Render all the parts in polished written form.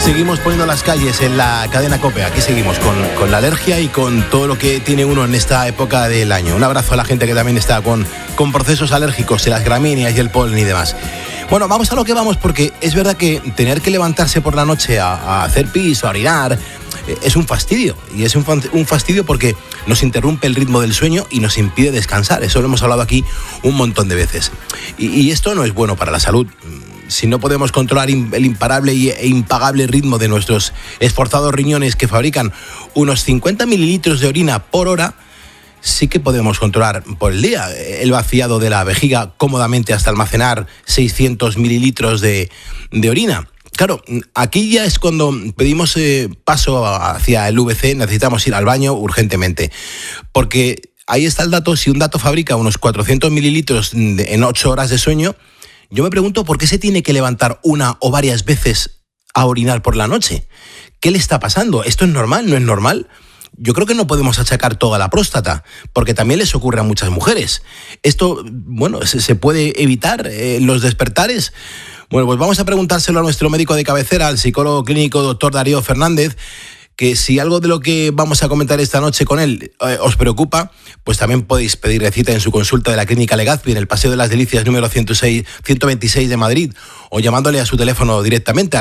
Seguimos poniendo las calles en la cadena COPE. Aquí seguimos con la alergia y con todo lo que tiene uno en esta época del año. Un abrazo a la gente que también está con procesos alérgicos, de las gramíneas y el polen y demás. Bueno, vamos a lo que vamos, porque es verdad que tener que levantarse por la noche a hacer pis o a orinar es un fastidio. Y es un fastidio porque nos interrumpe el ritmo del sueño y nos impide descansar. Eso lo hemos hablado aquí un montón de veces. Y esto no es bueno para la salud. Si no podemos controlar el imparable e impagable ritmo de nuestros esforzados riñones que fabrican unos 50 mililitros de orina por hora, sí que podemos controlar por el día el vaciado de la vejiga cómodamente hasta almacenar 600 mililitros de orina. Claro, aquí ya es cuando pedimos paso hacia el VC, necesitamos ir al baño urgentemente, porque ahí está el dato. Si un dato fabrica unos 400 mililitros en 8 horas de sueño, yo me pregunto por qué se tiene que levantar una o varias veces a orinar por la noche. ¿Qué le está pasando? ¿Esto es normal? ¿No es normal? Yo creo que no podemos achacar todo a la próstata, porque también les ocurre a muchas mujeres. Esto, bueno, se puede evitar los despertares. Bueno, pues vamos a preguntárselo a nuestro médico de cabecera, al psicólogo clínico doctor Darío Fernández, que si algo de lo que vamos a comentar esta noche con él os preocupa, pues también podéis pedir cita en su consulta de la Clínica Legazpi en el Paseo de las Delicias número 126 de Madrid, o llamándole a su teléfono directamente al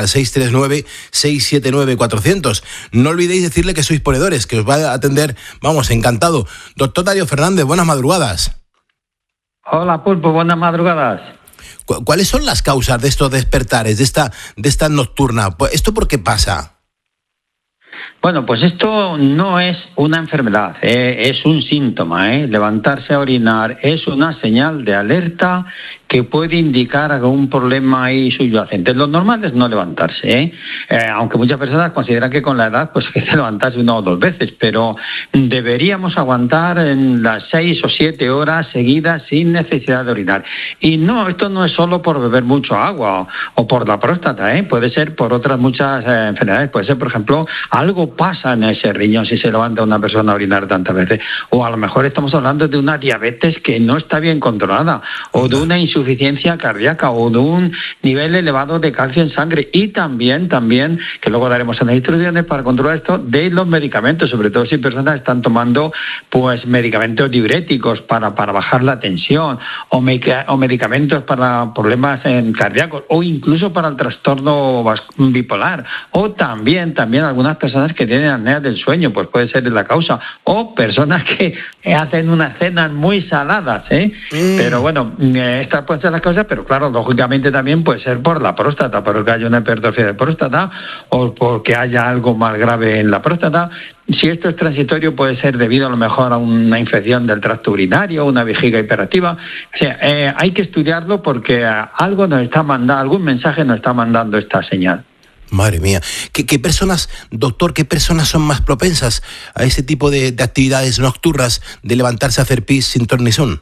639-679-400. No olvidéis decirle que sois ponedores, que os va a atender, vamos, encantado. Doctor Darío Fernández, buenas madrugadas. Hola, Pulpo, buenas madrugadas. ¿Cuáles son las causas de estos despertares, de esta nocturna? ¿Esto por qué pasa? Bueno, pues esto no es una enfermedad, es un síntoma. Levantarse a orinar es una señal de alerta que puede indicar algún problema ahí subyacente. Lo normal es no levantarse, aunque muchas personas consideran que con la edad pues hay que levantarse 1 o 2 veces, pero deberíamos aguantar en las 6 o 7 horas seguidas sin necesidad de orinar. Y no, esto no es solo por beber mucho agua o por la próstata, puede ser por otras muchas enfermedades. Puede ser, por ejemplo, algo pasa en ese riñón si se levanta una persona a orinar tantas veces, o a lo mejor estamos hablando de una diabetes que no está bien controlada, o de una insuficiencia cardíaca, o de un nivel elevado de calcio en sangre, y también, que luego daremos en las instrucciones para controlar esto, de los medicamentos, sobre todo si personas están tomando pues medicamentos diuréticos para bajar la tensión, o medicamentos para problemas cardíacos, o incluso para el trastorno bipolar, o también algunas personas que tienen apnea del sueño, pues puede ser la causa, o personas que hacen unas cenas muy saladas, Pero bueno, estas pueden ser las causas, pero claro, lógicamente también puede ser por la próstata, porque haya una hipertrofia de próstata, o porque haya algo más grave en la próstata. Si esto es transitorio, puede ser debido a lo mejor a una infección del tracto urinario, una vejiga hiperactiva. O sea, hay que estudiarlo porque algo nos está mandando, algún mensaje nos está mandando esta señal. Madre mía, ¿qué personas, doctor, son más propensas a ese tipo de actividades nocturnas, de levantarse a hacer pis sin ton ni son?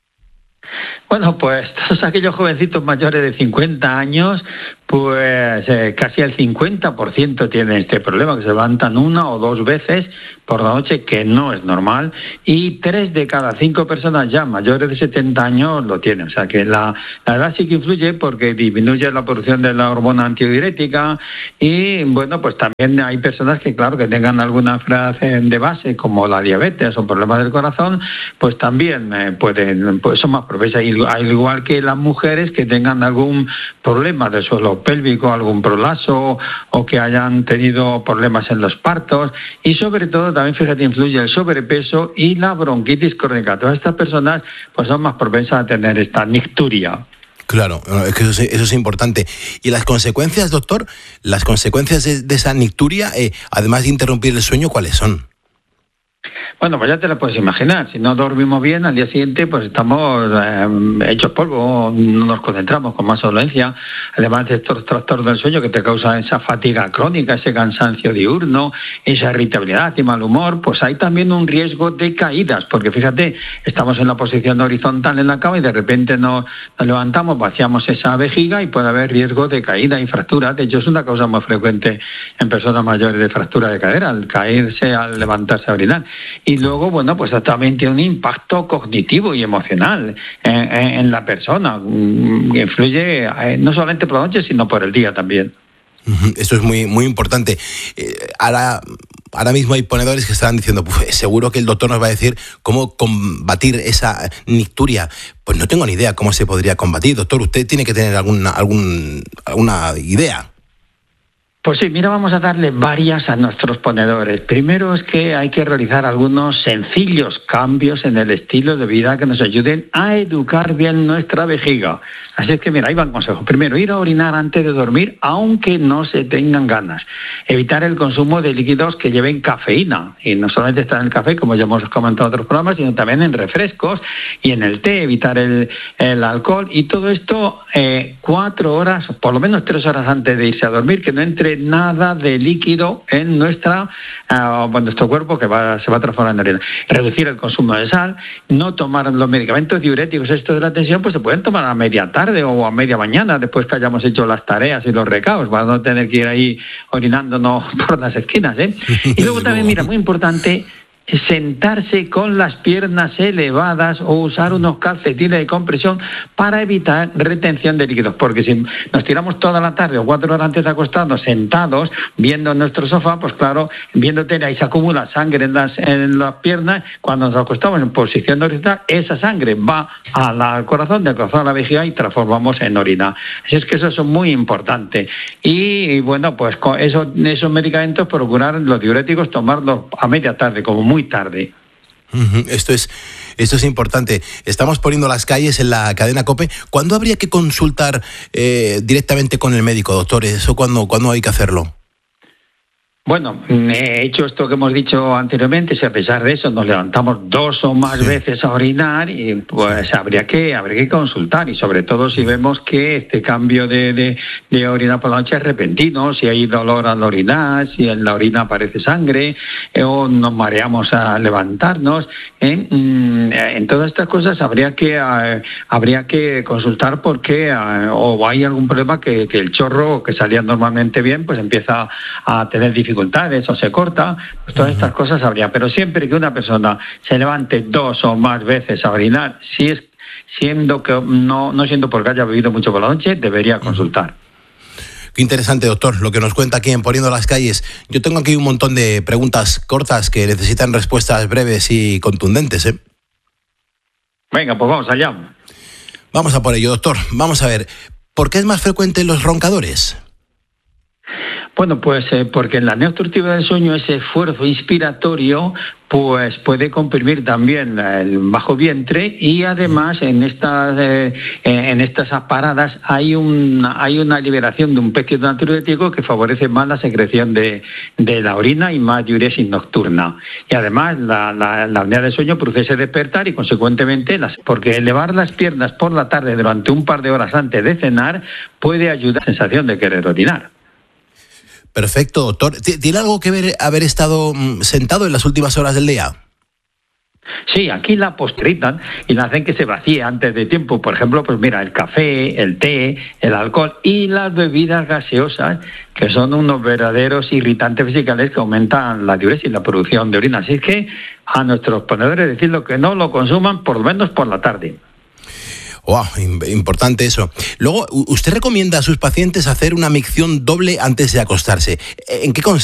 Bueno, pues todos aquellos jovencitos mayores de 50 años, pues casi el 50% tienen este problema, que se levantan 1 o 2 veces por la noche, que no es normal, y 3 de cada 5 personas ya mayores de 70 años lo tienen. O sea que la edad sí que influye porque disminuye la producción de la hormona antidiurética, y bueno, pues también hay personas que, claro, que tengan alguna enfermedad de base, como la diabetes o problemas del corazón, pues también son más propensas, al igual que las mujeres que tengan algún problema del suelo pélvico, algún prolapso, o que hayan tenido problemas en los partos, y sobre todo también, fíjate, influye el sobrepeso y la bronquitis crónica. Todas estas personas pues son más propensas a tener esta nicturia. Claro, es que eso es importante. ¿Y las consecuencias, doctor? Las consecuencias de esa nicturia, además de interrumpir el sueño, ¿cuáles son? Bueno, pues ya te lo puedes imaginar. Si no dormimos bien, al día siguiente pues estamos hechos polvo, no nos concentramos con más solencia. Además de estos trastornos del sueño que te causan esa fatiga crónica, ese cansancio diurno, esa irritabilidad y mal humor, pues hay también un riesgo de caídas, porque fíjate, estamos en la posición horizontal en la cama y de repente nos levantamos, vaciamos esa vejiga y puede haber riesgo de caída y fractura. De hecho, es una causa muy frecuente en personas mayores de fractura de cadera, al caerse, al levantarse a orinar. Y luego, bueno, pues también tiene un impacto cognitivo y emocional en la persona, que influye no solamente por la noche, sino por el día también. Esto es muy, muy importante. Ahora mismo hay ponedores que están diciendo, seguro que el doctor nos va a decir cómo combatir esa nicturia. Pues no tengo ni idea cómo se podría combatir. Doctor, usted tiene que tener alguna idea. Pues sí, mira, vamos a darle varias a nuestros ponedores. Primero es que hay que realizar algunos sencillos cambios en el estilo de vida que nos ayuden a educar bien nuestra vejiga. Así es que mira, ahí va el consejo. Primero, ir a orinar antes de dormir, aunque no se tengan ganas. Evitar el consumo de líquidos que lleven cafeína. Y no solamente está en el café, como ya hemos comentado en otros programas, sino también en refrescos y en el té. Evitar el alcohol. Y todo esto 4 horas, por lo menos 3 horas antes de irse a dormir, que no entre nada de líquido en nuestro cuerpo que se va a transformar en orina. Reducir el consumo de sal, no tomar los medicamentos diuréticos estos de la tensión, pues se pueden tomar a media tarde o a media mañana después que hayamos hecho las tareas y los recados, para no tener que ir ahí orinándonos por las esquinas, ¿eh? Y luego también, mira, muy importante, sentarse con las piernas elevadas o usar unos calcetines de compresión para evitar retención de líquidos, porque si nos tiramos toda la tarde o 4 horas antes de acostarnos sentados viendo nuestro sofá, pues claro, viendo tele, ahí se acumula sangre en las piernas. Cuando nos acostamos en posición horizontal, esa sangre va al corazón, del corazón a la vejiga y transformamos en orina. Así es que eso es muy importante. Y bueno, pues con esos medicamentos, procurar los diuréticos tomarlos a media tarde, como muy tarde. Esto es importante. Estamos poniendo las calles en la cadena COPE. ¿Cuándo habría que consultar directamente con el médico, doctor? ¿Eso cuándo hay que hacerlo? Bueno, he hecho esto que hemos dicho anteriormente. Si a pesar de eso nos levantamos 2 o más veces a orinar, y pues habría que consultar, y sobre todo si vemos que este cambio de orinar por la noche es repentino, si hay dolor al orinar, si en la orina aparece sangre, o nos mareamos a levantarnos. En todas estas cosas habría que consultar, porque o hay algún problema que el chorro que salía normalmente bien pues empieza a tener dificultades o se corta. Pues todas estas cosas habría, pero siempre que una persona se levante 2 o más veces a orinar, siendo porque haya bebido mucho por la noche, debería consultar. Qué interesante, doctor, lo que nos cuenta aquí en Poniendo las Calles. Yo tengo aquí un montón de preguntas cortas que necesitan respuestas breves y contundentes, ¿eh? Venga, pues vamos allá. Vamos a por ello, doctor. Vamos a ver, ¿por qué es más frecuente en los roncadores? Bueno, pues porque en la apnea obstructiva del sueño ese esfuerzo inspiratorio pues puede comprimir también el bajo vientre, y además en estas paradas hay una liberación de un péptido natriurético que favorece más la secreción de la orina y más diuresis nocturna. Y además la apnea del sueño produce ese despertar, y consecuentemente porque elevar las piernas por la tarde durante un par de horas antes de cenar puede ayudar a la sensación de querer orinar. Perfecto, doctor. ¿Tiene algo que ver haber estado sentado en las últimas horas del día? Sí, aquí la postergan y la hacen que se vacíe antes de tiempo. Por ejemplo, pues mira, el café, el té, el alcohol y las bebidas gaseosas, que son unos verdaderos irritantes fiscales que aumentan la diuresis y la producción de orina. Así que a nuestros ponedores decirlo que no lo consuman, por lo menos por la tarde. Wow, importante eso. Luego, usted recomienda a sus pacientes hacer una micción doble antes de acostarse. ¿En qué consiste?